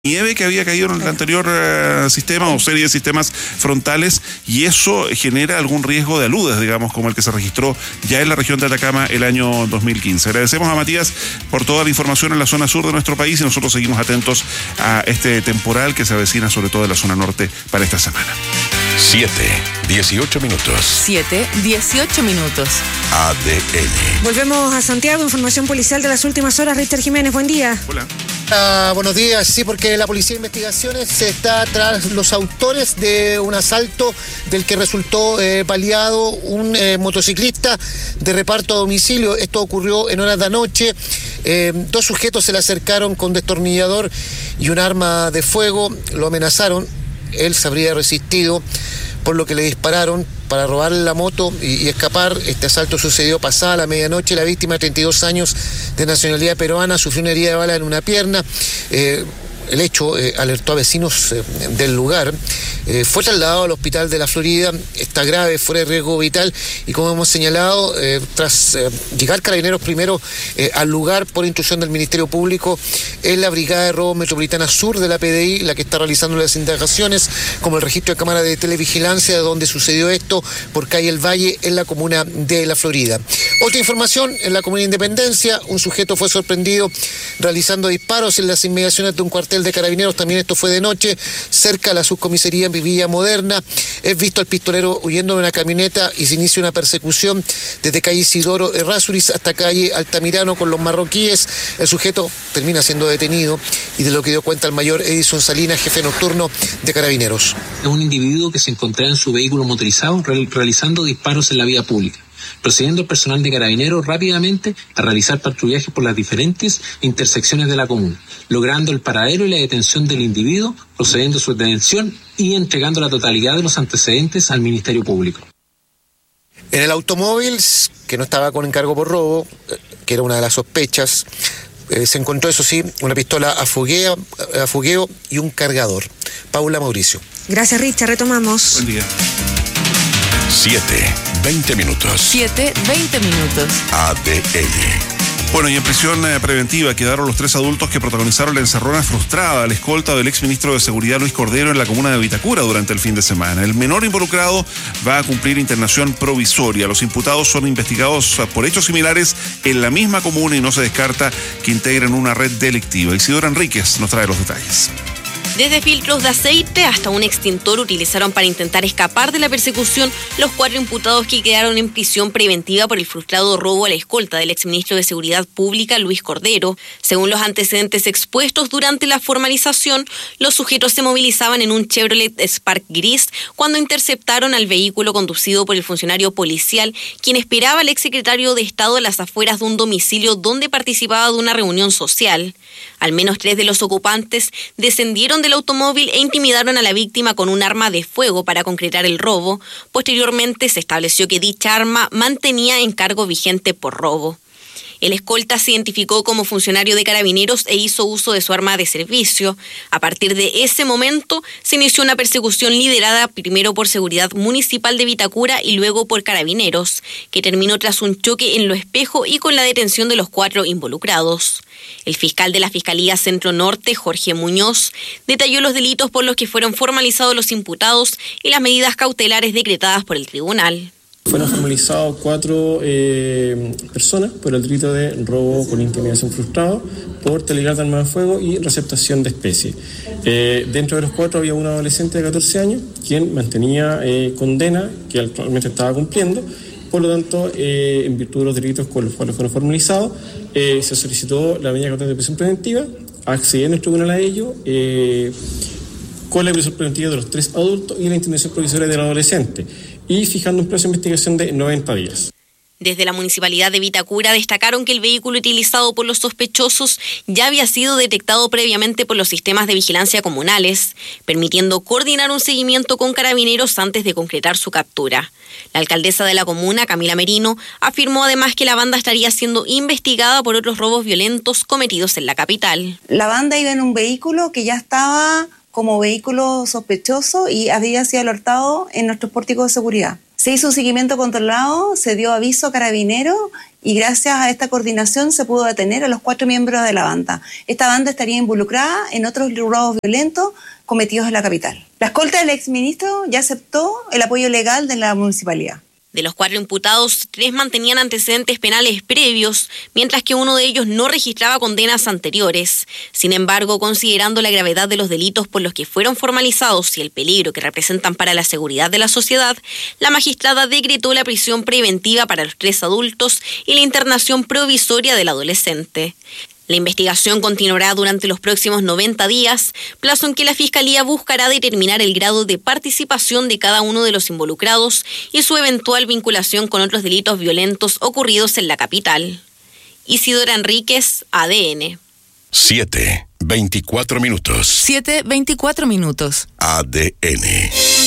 nieve que había caído en el anterior sistema o serie de sistemas frontales, y eso genera algún riesgo de aludes, digamos, como el que se registró ya en la región de Atacama el año 2015. Agradecemos a Matías por toda la información en la zona sur de nuestro país, y nosotros seguimos atentos a este temporal que se avecina sobre todo en la zona norte para esta semana. 7:18 minutos. 7:18 minutos. ADN. Volvemos a Santiago, información policial de las últimas horas. Richter Jiménez, buen día. Hola. Buenos días, sí, porque la Policía de Investigaciones está tras los autores de un asalto del que resultó baleado un motociclista de reparto a domicilio. Esto ocurrió en horas de anoche. Dos sujetos se le acercaron con destornillador y un arma de fuego, lo amenazaron. Él se habría resistido, por lo que le dispararon para robarle la moto y escapar. Este asalto sucedió pasada la medianoche. La víctima, 32 años, de nacionalidad peruana, sufrió una herida de bala en una pierna. El hecho alertó a vecinos del lugar. Fue trasladado al hospital de la Florida. Está grave, fuera de riesgo vital. Y como hemos señalado, tras llegar Carabineros primero al lugar por instrucción del Ministerio Público, es la Brigada de Robo Metropolitana Sur de la PDI la que está realizando las indagaciones, como el registro de cámara de televigilancia de donde sucedió esto, por calle El Valle, en la comuna de la Florida. Otra información, en la comuna de Independencia, un sujeto fue sorprendido realizando disparos en las inmediaciones de un cuartel de Carabineros. También esto fue de noche, cerca a la subcomisaría en Villa Moderna. Es visto al pistolero huyendo de una camioneta y se inicia una persecución desde calle Isidoro Errázuriz hasta calle Altamirano con los marroquíes. El sujeto termina siendo detenido, y de lo que dio cuenta el mayor Edison Salinas, jefe nocturno de Carabineros. Es un individuo que se encontraba en su vehículo motorizado realizando disparos en la vía pública, procediendo el personal de Carabineros rápidamente a realizar patrullajes por las diferentes intersecciones de la comuna, logrando el paradero y la detención del individuo, procediendo a su detención y entregando la totalidad de los antecedentes al Ministerio Público. En el automóvil, que no estaba con encargo por robo, que era una de las sospechas, se encontró, eso sí, una pistola a fogueo y un cargador. Paula Mauricio. Gracias, Richard. Retomamos. Buen día. 7:20 minutos. 7:20 minutos. ADN. Bueno, y en prisión preventiva quedaron los 3 adultos que protagonizaron la encerrona frustrada a la escolta del exministro de Seguridad Luis Cordero en la comuna de Vitacura durante el fin de semana. El menor involucrado va a cumplir internación provisoria. Los imputados son investigados por hechos similares en la misma comuna y no se descarta que integren una red delictiva. Isidora Enríquez nos trae los detalles. Desde filtros de aceite hasta un extintor utilizaron para intentar escapar de la persecución los 4 imputados que quedaron en prisión preventiva por el frustrado robo a la escolta del exministro de Seguridad Pública, Luis Cordero. Según los antecedentes expuestos durante la formalización, los sujetos se movilizaban en un Chevrolet Spark gris cuando interceptaron al vehículo conducido por el funcionario policial, quien esperaba al exsecretario de Estado a las afueras de un domicilio donde participaba de una reunión social. Al menos 3 de los ocupantes descendieron del automóvil e intimidaron a la víctima con un arma de fuego para concretar el robo. Posteriormente se estableció que dicha arma mantenía encargo vigente por robo. El escolta se identificó como funcionario de Carabineros e hizo uso de su arma de servicio. A partir de ese momento se inició una persecución liderada primero por Seguridad Municipal de Vitacura y luego por Carabineros, que terminó tras un choque en Lo Espejo y con la detención de los 4 involucrados. El fiscal de la Fiscalía Centro Norte, Jorge Muñoz, detalló los delitos por los que fueron formalizados los imputados y las medidas cautelares decretadas por el tribunal. Fueron formalizados 4 personas por el delito de robo con intimidación frustrado, porte de arma de fuego y receptación de especie. Dentro de los 4 había un adolescente de 14 años, quien mantenía condena, que actualmente estaba cumpliendo. Por lo tanto, en virtud de los delitos con los cuales fueron formalizados, se solicitó la medida cautelar de prisión preventiva, accediendo el tribunal a ello, con la prisión preventiva de los 3 adultos y la intervención provisoria del adolescente, y fijando un plazo de investigación de 90 días. Desde la Municipalidad de Vitacura destacaron que el vehículo utilizado por los sospechosos ya había sido detectado previamente por los sistemas de vigilancia comunales, permitiendo coordinar un seguimiento con Carabineros antes de concretar su captura. La alcaldesa de la comuna, Camila Merino, afirmó además que la banda estaría siendo investigada por otros robos violentos cometidos en la capital. La banda iba en un vehículo que ya estaba como vehículo sospechoso y había sido alertado en nuestros pórticos de seguridad. Se hizo un seguimiento controlado, se dio aviso a Carabineros y gracias a esta coordinación se pudo detener a los 4 miembros de la banda. Esta banda estaría involucrada en otros robos violentos cometidos en la capital. La escolta del exministro ya aceptó el apoyo legal de la municipalidad. De los 4 imputados, 3 mantenían antecedentes penales previos, mientras que uno de ellos no registraba condenas anteriores. Sin embargo, considerando la gravedad de los delitos por los que fueron formalizados y el peligro que representan para la seguridad de la sociedad, la magistrada decretó la prisión preventiva para los 3 adultos y la internación provisoria del adolescente. La investigación continuará durante los próximos 90 días, plazo en que la Fiscalía buscará determinar el grado de participación de cada uno de los involucrados y su eventual vinculación con otros delitos violentos ocurridos en la capital. Isidora Enríquez, ADN. 7:24 minutos. 7:24 minutos. ADN.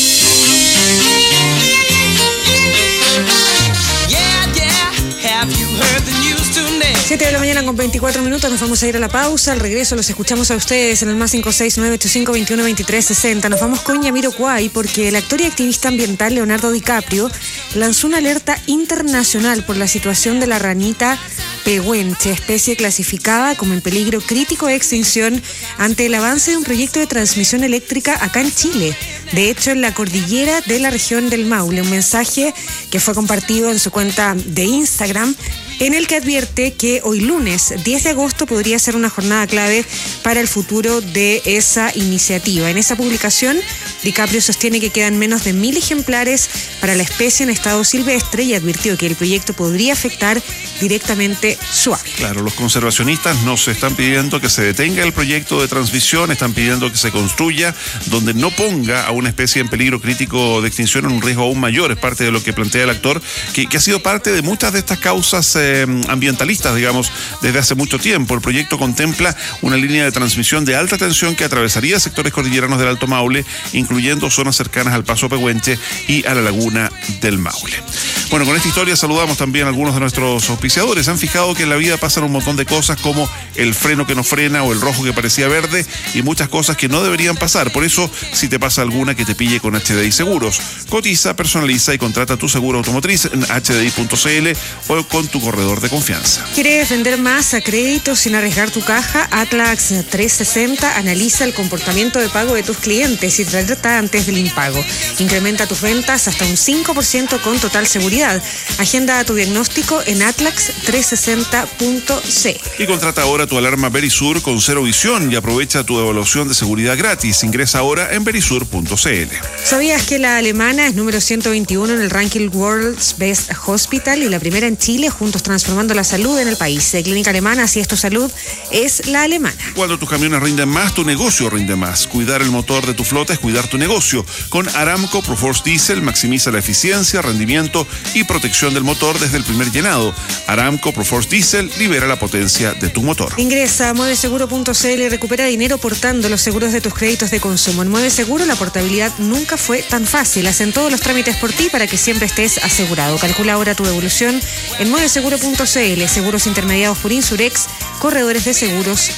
7 de la mañana con 24 minutos, nos vamos a ir a la pausa. Al regreso los escuchamos a ustedes en el más 56985212360. Nos vamos con Jamiroquai porque el actor y activista ambiental Leonardo DiCaprio lanzó una alerta internacional por la situación de la ranita pehuenche, especie clasificada como en peligro crítico de extinción ante el avance de un proyecto de transmisión eléctrica acá en Chile. De hecho, en la cordillera de la región del Maule, un mensaje que fue compartido en su cuenta de Instagram, en el que advierte que hoy lunes 10 de agosto podría ser una jornada clave para el futuro de esa iniciativa. En esa publicación, DiCaprio sostiene que quedan menos de 1.000 ejemplares para la especie en estado silvestre y advirtió que el proyecto podría afectar directamente su hábitat. Claro, los conservacionistas nos están pidiendo que se detenga el proyecto de transmisión, están pidiendo que se construya donde no ponga a una especie en peligro crítico de extinción en un riesgo aún mayor. Es parte de lo que plantea el actor, que ha sido parte de muchas de estas causas ambientalistas, digamos, desde hace mucho tiempo. El proyecto contempla una línea de transmisión de alta tensión que atravesaría sectores cordilleranos del Alto Maule, incluyendo zonas cercanas al Paso Pehuenche y a la laguna del Maule. Bueno, con esta historia saludamos también a algunos de nuestros auspiciadores. Han fijado que en la vida pasan un montón de cosas como el freno que no frena o el rojo que parecía verde y muchas cosas que no deberían pasar. Por eso, si te pasa alguna, que te pille con HDI Seguros. Cotiza, personaliza y contrata tu seguro automotriz en hdi.cl o con tu corredor de confianza. ¿Quieres vender más a crédito sin arriesgar tu caja? Atlax 360 analiza el comportamiento de pago de tus clientes y trata antes del impago. Incrementa tus ventas hasta un 5% con total seguridad. Agenda tu diagnóstico en atlax360.c. Y contrata ahora tu alarma Verisur con cero visión y aprovecha tu evaluación de seguridad gratis. Ingresa ahora en verisur.cl. ¿Sabías que la alemana es número 121 en el ranking World's Best Hospital y la primera en Chile, juntos transformando la salud en el país? De Clínica Alemana, si es tu salud, es la alemana. Cuando tus camiones rinden más, tu negocio rinde más. Cuidar el motor de tu flota es cuidar tu negocio. Con Aramco Proforce Diesel maximiza la eficiencia, rendimiento y protección del motor desde el primer llenado. Aramco Proforce Diesel libera la potencia de tu motor. Ingresa a mueveseguro.cl y recupera dinero portando los seguros de tus créditos de consumo. En Mueveseguro la portabilidad nunca fue tan fácil. Hacen todos los trámites por ti para que siempre estés asegurado. Calcula ahora tu devolución en mueveseguro.cl. Seguros intermediados por Insurex, corredores de seguros